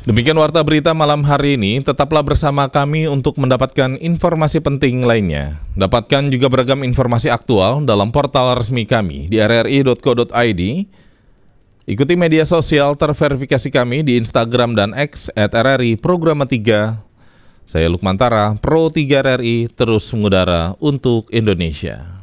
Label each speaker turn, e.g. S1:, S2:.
S1: Demikian warta berita malam hari ini, tetaplah bersama kami untuk mendapatkan informasi penting lainnya. Dapatkan juga beragam informasi aktual dalam portal resmi kami di rri.co.id. Ikuti media sosial terverifikasi kami di Instagram dan X @RRI Programa 3. Saya Lukmantara, Pro 3 RRI, terus mengudara untuk Indonesia.